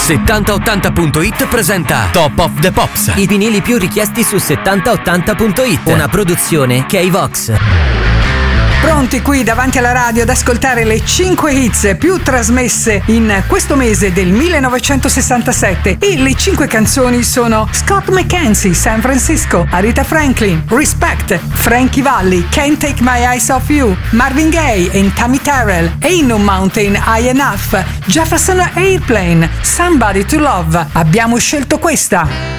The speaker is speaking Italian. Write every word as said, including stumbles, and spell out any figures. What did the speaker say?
settanta ottanta punto it presenta Top of the Pops. I vinili più richiesti su settanta ottanta punto it. Una produzione K-Vox. Pronti qui davanti alla radio ad ascoltare le cinque hits più trasmesse in questo mese del millenovecentosessantasette, e le cinque canzoni sono Scott McKenzie, San Francisco, Aretha Franklin, Respect, Frankie Valli, Can't Take My Eyes Off You, Marvin Gaye e Tammy Terrell, Ain't No Mountain High Enough, Jefferson Airplane, Somebody to Love. Abbiamo scelto questa.